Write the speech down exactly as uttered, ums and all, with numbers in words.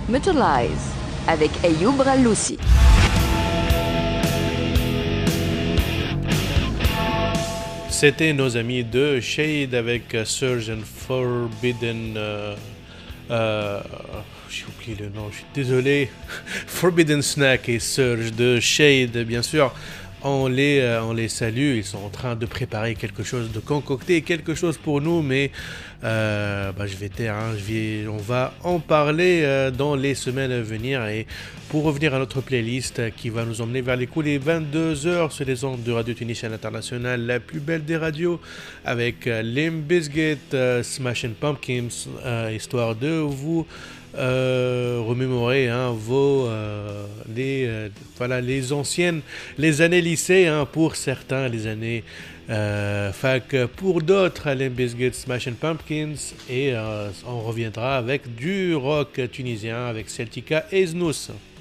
Metalize avec Ayoub Raloussi. C'était nos amis de Shade avec Surge and Forbidden. Euh, euh, j'ai oublié le nom, je suis désolé. Forbidden Snack et Surge de Shade, bien sûr. On les, euh, on les salue, ils sont en train de préparer quelque chose, de concocter quelque chose pour nous, mais euh, bah, je vais taire, hein, je vais, on va en parler euh, dans les semaines à venir. Et pour revenir à notre playlist euh, qui va nous emmener vers les coups des vingt-deux heures sur les ondes de Radio Tunisienne Internationale, la plus belle des radios, avec euh, Limp Bizkit, euh, Smashing Pumpkins, euh, histoire de vous Euh, remémorer hein, vos euh, les euh, voilà les anciennes les années lycée hein, pour certains les années euh, fac pour d'autres Limp Bizkit, Smashing Pumpkins et euh, on reviendra avec du rock tunisien avec Celtica et Znous.